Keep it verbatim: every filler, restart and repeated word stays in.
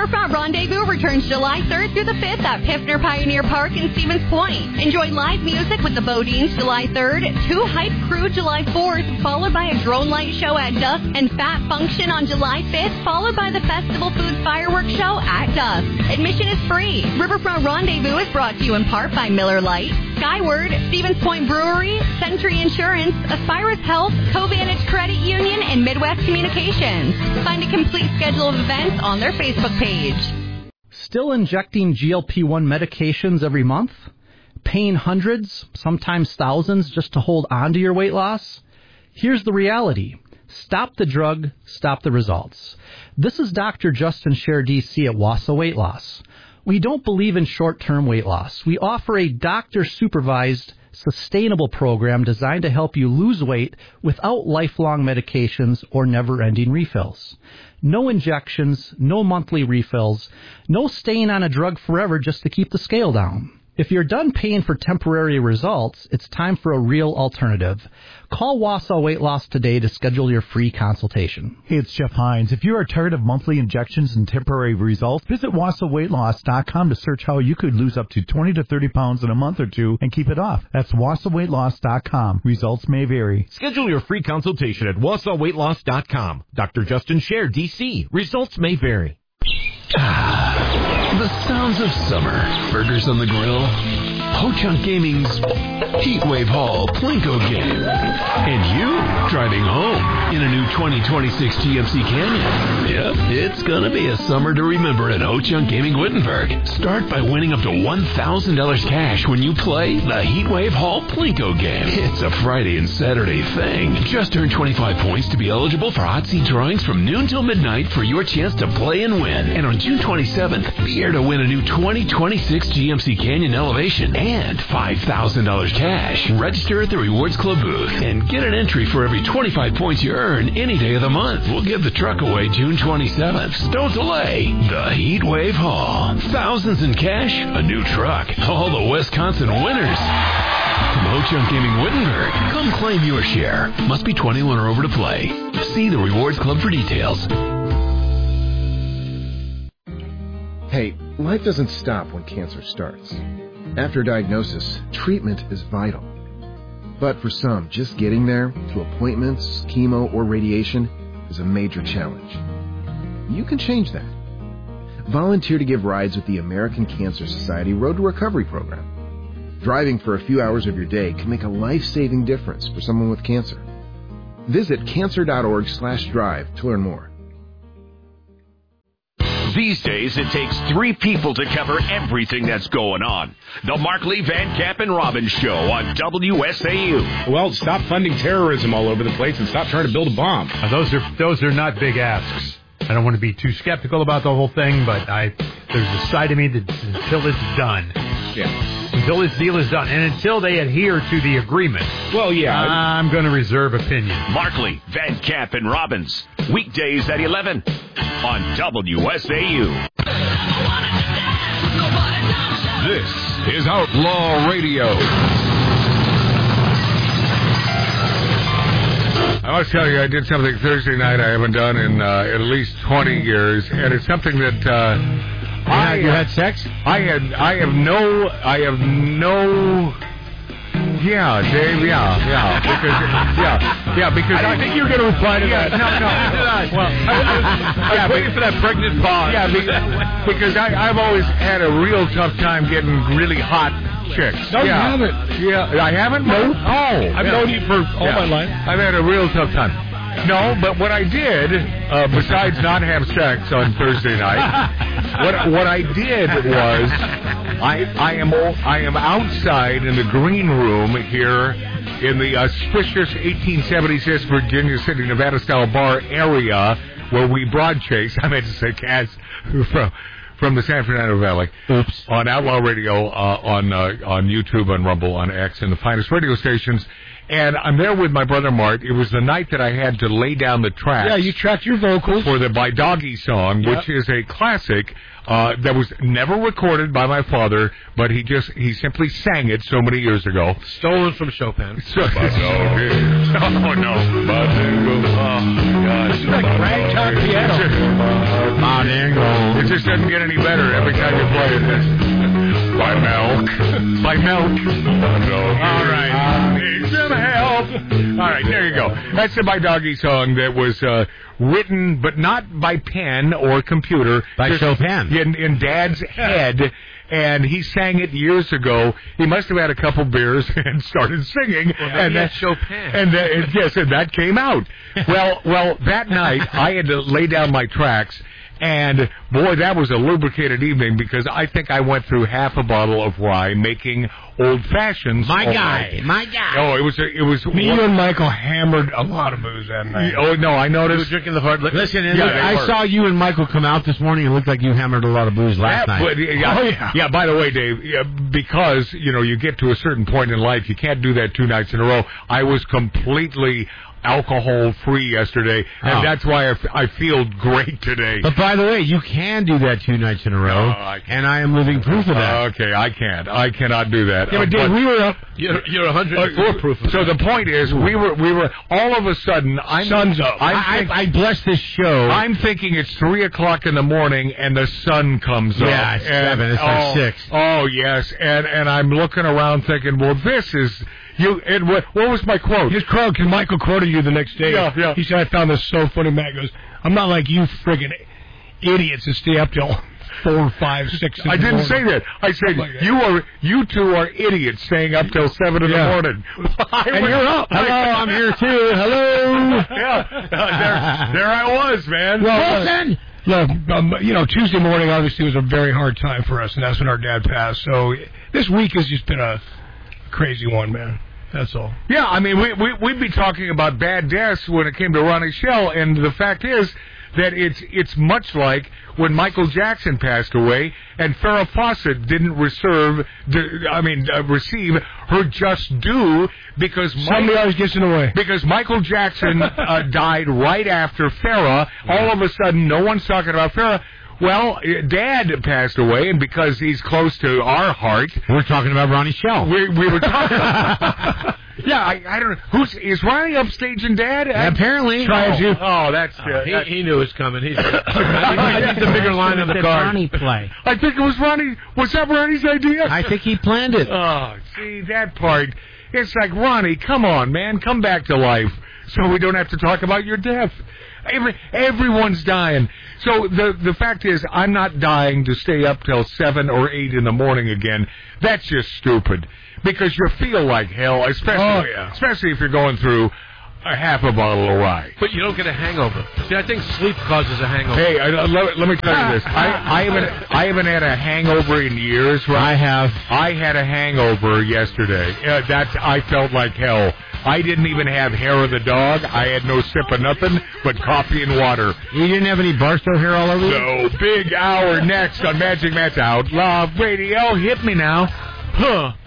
Riverfront Rendezvous returns July third through the fifth at Piffner Pioneer Park in Stevens Point. Enjoy live music with the Bodines July third, two Hype Crew July fourth, followed by a drone light show at dusk, and Fat Function on July fifth, followed by the Festival Food Fireworks Show at dusk. Admission is free. Riverfront Rendezvous is brought to you in part by Miller Lite, Skyward, Stevens Point Brewery, Century Insurance, Aspirus Health, Covantage Credit Union, and Midwest Communications. Find a complete schedule of events on their Facebook page. Still injecting G L P one medications every month? Paying hundreds, sometimes thousands, just to hold on to your weight loss? Here's the reality. Stop the drug, stop the results. This is Doctor Justin Scher, D C at Wassa Weight Loss. We don't believe in short-term weight loss. We offer a doctor-supervised, sustainable program designed to help you lose weight without lifelong medications or never-ending refills. No injections, no monthly refills, no staying on a drug forever just to keep the scale down. If you're done paying for temporary results, it's time for a real alternative. Call Wausau Weight Loss today to schedule your free consultation. Hey, it's Jeff Hines. If you are tired of monthly injections and temporary results, visit Wausau Weight Loss dot com to search how you could lose up to twenty to thirty pounds in a month or two and keep it off. That's Wausau Weight Loss dot com. Results may vary. Schedule your free consultation at Wausau Weight Loss dot com. Doctor Justin Scher, D C. Results may vary. Ah, the sounds of summer. Burgers on the grill. Ho-Chunk Gaming's Heatwave Hall Plinko game. And you driving home in a new twenty twenty-six G M C Canyon. Yep, it's gonna be a summer to remember at Ho-Chunk Gaming Wittenberg. Start by winning up to one thousand dollars cash when you play the Heatwave Hall Plinko game. It's a Friday and Saturday thing. Just earn twenty-five points to be eligible for hot seat drawings from noon till midnight for your chance to play and win. And on June twenty-seventh, be here to win a new twenty twenty-six G M C Canyon Elevation and five thousand dollars cash. Register at the Rewards Club booth and get an entry for every twenty-five points you earn any day of the month. We'll give the truck away June twenty-seventh. So don't delay. The Heatwave Hall. Thousands in cash, a new truck. All the Wisconsin winners. From Ho-Chunk Gaming Wittenberg, come claim your share. Must be twenty-one or over to play. See the Rewards Club for details. Hey, life doesn't stop when cancer starts. After diagnosis, treatment is vital. But for some, just getting there, to appointments, chemo, or radiation, is a major challenge. You can change that. Volunteer to give rides with the American Cancer Society Road to Recovery program. Driving for a few hours of your day can make a life-saving difference for someone with cancer. Visit cancer.org slash drive to learn more. These days, it takes three people to cover everything that's going on. The Markley, Van Camp, and Robbins Show on W S A U. Well, stop funding terrorism all over the place and stop trying to build a bomb. Uh, those are those are not big asks. I don't want to be too skeptical about the whole thing, but I there's a side of me that until it's done. Yeah. Until this deal is done, and until they adhere to the agreement. Well, yeah. I'm going to reserve opinion. Markley, Van Camp, and Robbins. Weekdays at eleven on W S A U. This is Outlaw Radio. I must tell you, I did something Thursday night I haven't done in uh, at least twenty years, and it's something that uh, I you had sex. I had. I have no. I have no. Yeah, Dave. Yeah, yeah. Because yeah, yeah. Because I don't I, think you're going to reply to yeah, that. No, no. Well, I, I was, I was yeah, waiting for that pregnant pause. Yeah, because, because I, I've always had a real tough time getting really hot chicks. No, yeah. you haven't. Yeah, I haven't. No. Oh, I've yeah. known you for all yeah. my life. I've had a real tough time. No, but what I did, uh, besides not have sex on Thursday night, what what I did was I I am I am outside in the green room here in the auspicious eighteen seventy-six Virginia City, Nevada style bar area where we broad chase. I meant to say Kaz from from the San Fernando Valley. Oops. On Outlaw Radio, uh, on uh, on YouTube, on Rumble, on X, and the finest radio stations. And I'm there with my brother Mart. It was the night that I had to lay down the tracks. Yeah, you tracked your vocals. For the By Doggy song, yep. which is a classic uh, that was never recorded by my father, but he just, he simply sang it so many years ago. Stolen from Chopin. So, oh, no. Oh, gosh. It's like ragtime piano. It's It just doesn't get any better every time you play it. By milk. By milk. All right. Need some help. All right, there you go. That's the My Doggy song that was uh, written, but not by pen or computer. By Chopin. In, in Dad's head. And he sang it years ago. He must have had a couple beers and started singing. Well, and that Chopin. And uh, and yes, and that came out. Well, well, that night I had to lay down my tracks. And, boy, that was a lubricated evening because I think I went through half a bottle of rye making old fashions. My all guy. night. My guy. Oh, it was, a, it was. Me and Michael hammered a lot of booze that night. Oh, no, I noticed. You were drinking the hard liquor. Listen, yeah, look, I were. saw you and Michael come out this morning and it looked like you hammered a lot of booze last that, night. But, yeah, oh, yeah. Yeah, by the way, Dave, yeah, because, you know, you get to a certain point in life, you can't do that two nights in a row. I was completely alcohol free yesterday, and oh. that's why I, f- I feel great today. But by the way, you can do that two nights in a row, No, I and I am living proof of that. Uh, okay, I can't. I cannot do that. Yeah, but Uh, Dave, we were up. You're, you're one hundred four uh, proof of So that. the point is, we were, we were, all of a sudden, I'm, Sun's up. I'm I, think- I, I bless this show. I'm thinking it's three o'clock in the morning and the sun comes up. Yeah, it's and, seven. It's like oh, six. Oh yes, and and I'm looking around thinking, well, this is you. And what, what was my quote? His quote, because Michael quoted you the next day. Yeah, yeah. He said, I found this so funny. Matt goes, I'm not like you friggin' idiots that stay up till four, five, six. in I the didn't say morning." that. I said Oh, my God. you are you two are idiots staying up till seven in Yeah. the morning. And you're up. Hello, I'm here too. Hello. Yeah, there, there I was, man. Well, Wilson! Look, um, you know, Tuesday morning obviously was a very hard time for us, and that's when our dad passed. So this week has just been a crazy one, man. That's all. Yeah, I mean, we, we, we'd be talking about bad deaths when it came to Ronnie Shell, and the fact is that it's it's much like when Michael Jackson passed away and Farrah Fawcett didn't reserve, the, I mean, uh, receive her just due because Somebody Mike, always gets in the way. because Michael Jackson uh, died right after Farrah. All of a sudden, no one's talking about Farrah. Well, Dad passed away, and because he's close to our heart, We're talking about Ronnie Shell. we we were talking. Yeah, I, I don't know. Who's is Ronnie upstaging Dad? Apparently. Tries you. Oh, that's uh, he, that- he knew it was coming. He's, I think the bigger line on the card. Ronnie play. I think it was Ronnie. Was that Ronnie's idea? I think he planned it. Oh, see that part. It's like Ronnie. Come on, man. Come back to life, so we don't have to talk about your death. Every, everyone's dying. So the the fact is, I'm not dying to stay up till seven or eight in the morning again. That's just stupid. Because you feel like hell, especially Oh, yeah. especially if you're going through a half a bottle of rye. But you don't get a hangover. See, I think sleep causes a hangover. Hey, I, let, let me tell you this. I, I haven't I haven't had a hangover in years. Right? I have. I had a hangover yesterday. Uh, that I felt like hell. I didn't even have hair of the dog. I had no sip of nothing but coffee and water. You didn't have any Barstow hair all over you? So big hour next on Magic Matt's Outlaw Radio. Hit me now. Huh.